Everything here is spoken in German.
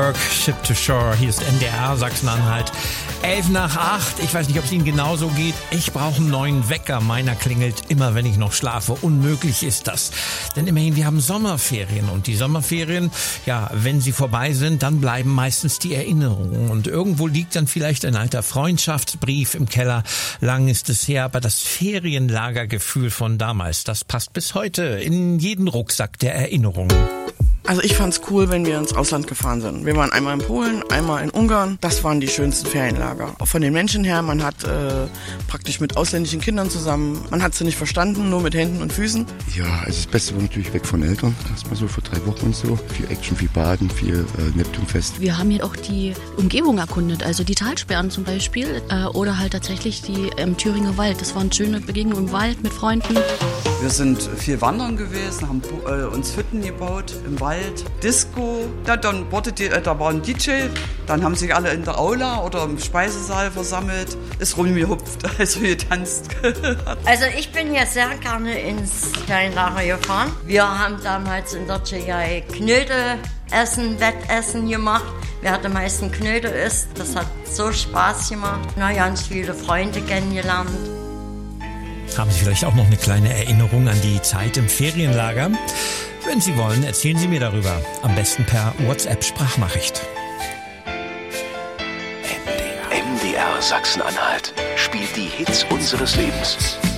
Work, Ship to Shore. Hier ist NDR Sachsen-Anhalt. 7:11. Ich weiß nicht, ob es Ihnen genauso geht. Ich brauche einen neuen Wecker. Meiner klingelt immer, wenn ich noch schlafe. Unmöglich ist das. Denn immerhin, wir haben Sommerferien. Und die Sommerferien, ja, wenn sie vorbei sind, dann bleiben meistens die Erinnerungen. Und irgendwo liegt dann vielleicht ein alter Freundschaftsbrief im Keller. Lang ist es her, aber das Ferienlagergefühl von damals, das passt bis heute in jeden Rucksack der Erinnerungen. Also ich fand's cool, wenn wir ins Ausland gefahren sind. Wir waren einmal in Polen, einmal in Ungarn. Das waren die schönsten Ferienlager. Auch von den Menschen her, man hat praktisch mit ausländischen Kindern zusammen, man hat sie nicht verstanden, nur mit Händen und Füßen. Ja, also das Beste war natürlich weg von Eltern. Erstmal so für 3 Wochen und so. Viel Action, viel Baden, viel Neptunfest. Wir haben hier auch die Umgebung erkundet, also die Talsperren zum Beispiel oder halt tatsächlich die Thüringer Wald. Das waren schöne Begegnungen im Wald mit Freunden. Wir sind viel wandern gewesen, haben uns Hütten gebaut im Wald. Disco, ja, dann da war ein DJ, dann haben sich alle in der Aula oder im Speisesaal versammelt, ist rumgehupft, also getanzt. Also ich bin ja sehr gerne ins Ferienlager gefahren. Wir haben damals in der GI Knödel-Essen, Wettessen gemacht. Wer hat am meisten Knödel isst, das hat so Spaß gemacht. Na, ganz viele Freunde kennengelernt. Haben Sie vielleicht auch noch eine kleine Erinnerung an die Zeit im Ferienlager? Wenn Sie wollen, erzählen Sie mir darüber. Am besten per WhatsApp-Sprachnachricht. MDR Sachsen-Anhalt spielt die Hits unseres Lebens.